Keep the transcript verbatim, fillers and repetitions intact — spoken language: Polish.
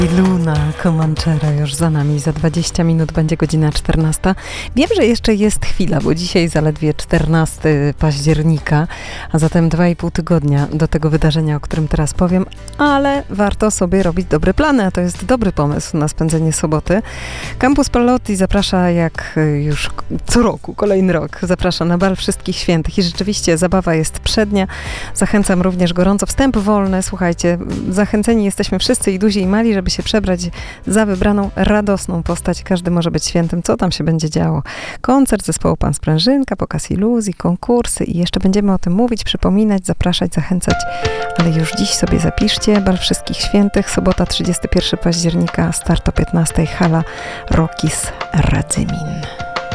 Luna Comanchera już za nami. Za dwadzieścia minut będzie godzina czternasta. Wiem, że jeszcze jest chwila, bo dzisiaj zaledwie czternastego października, a zatem dwa i pół tygodnia do tego wydarzenia, o którym teraz powiem, ale warto sobie robić dobre plany, a to jest dobry pomysł na spędzenie soboty. Campus Palotti zaprasza jak już co roku, kolejny rok, zaprasza na bal Wszystkich Świętych i rzeczywiście zabawa jest przednia. Zachęcam również gorąco. Wstęp wolny, słuchajcie, zachęceni jesteśmy wszyscy i duzi i mali, żeby się przebrać za wybraną, radosną postać. Każdy może być świętym. Co tam się będzie działo? Koncert zespołu Pan Sprężynka, pokaz iluzji, konkursy i jeszcze będziemy o tym mówić, przypominać, zapraszać, zachęcać. Ale już dziś sobie zapiszcie. Bal Wszystkich Świętych, sobota trzydziestego pierwszego października, start o piętnastej, hala Rokis Radzymin.